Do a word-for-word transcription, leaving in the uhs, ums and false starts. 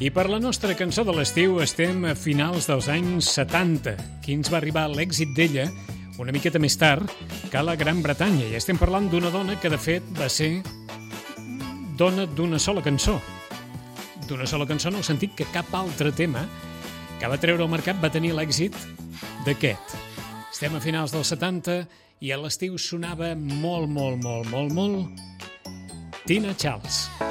I per la nostra cançó de l'estiu estem a finals dels anys setanta, que ens va arribar l'èxit d'ella una miqueta més tard que a la Gran Bretanya. I estem parlant d'una dona que, de fet, va ser dona d'una sola cançó. D'una sola cançó en el sentit que cap altre tema que va treure al mercat va tenir l'èxit d'aquest. Estem a finals dels setanta i a l'estiu sonava molt, molt, molt, molt, molt Tina Charles.